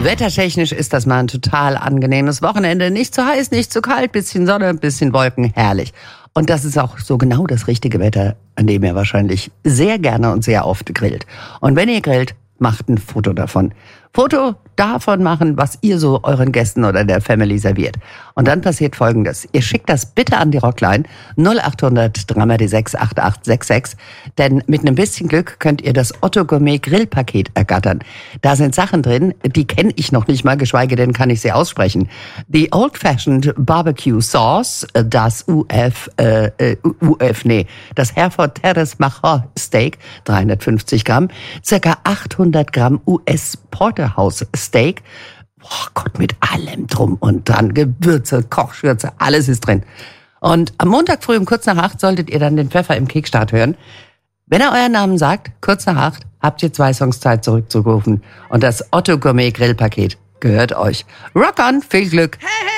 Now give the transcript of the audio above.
Wettertechnisch ist das mal ein total angenehmes Wochenende. Nicht zu heiß, nicht zu kalt, bisschen Sonne, bisschen Wolken, herrlich. Und das ist auch so genau das richtige Wetter, an dem ihr wahrscheinlich sehr gerne und sehr oft grillt. Und wenn ihr grillt, macht ein Foto davon. Foto davon machen, was ihr so euren Gästen oder der Family serviert. Und dann passiert Folgendes. Ihr schickt das bitte an die Rockline 0800 3x6 8866. Denn mit einem bisschen Glück könnt ihr das Otto Gourmet Grillpaket ergattern. Da sind Sachen drin, die kenne ich noch nicht mal, geschweige denn kann ich sie aussprechen. Die Old Fashioned Barbecue Sauce, das das Hereford Terrace Macher Steak, 350 Gramm, circa 800 Gramm US Porterhouse Steak. Oh Gott, mit allem drum und dran. Gewürze, Kochschürze, alles ist drin. Und am Montag früh um kurz nach 8 solltet ihr dann den Pfeffer im Kickstart hören. Wenn er euren Namen sagt, kurz nach 8, habt ihr 2 Songs Zeit zurückzurufen. Und das Otto Gourmet Grillpaket gehört euch. Rock on, viel Glück! Hey, hey.